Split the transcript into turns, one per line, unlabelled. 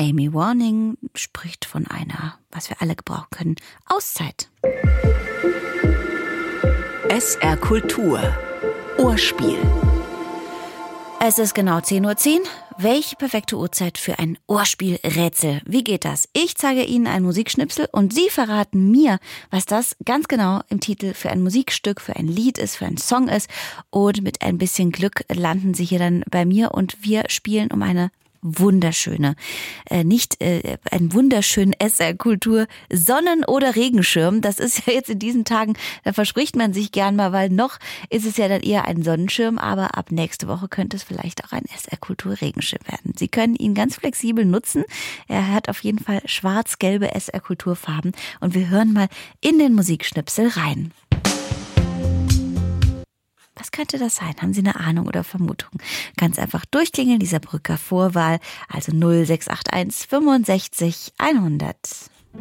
Amy Warning spricht von einer, was wir alle gebrauchen können, Auszeit.
SR Kultur. Ohrspiel.
Es ist genau 10:10 Uhr. Welche perfekte Uhrzeit für ein Ohrspielrätsel? Wie geht das? Ich zeige Ihnen einen Musikschnipsel und Sie verraten mir, was das ganz genau im Titel für ein Musikstück, für ein Lied ist, für ein Song ist. Und mit ein bisschen Glück landen Sie hier dann bei mir und wir spielen um einen wunderschönen SR Kultur Sonnen- oder Regenschirm. Das ist ja jetzt in diesen Tagen, da verspricht man sich gern mal, weil noch ist es ja dann eher ein Sonnenschirm, aber ab nächste Woche könnte es vielleicht auch ein SR Kultur Regenschirm werden. Sie können ihn ganz flexibel nutzen. Er hat auf jeden Fall schwarz-gelbe SR Kultur Farben und wir hören mal in den Musikschnipsel rein. Was könnte das sein? Haben Sie eine Ahnung oder Vermutung? Ganz einfach durchklingeln, dieser Brücker Vorwahl, also 0681 65 100.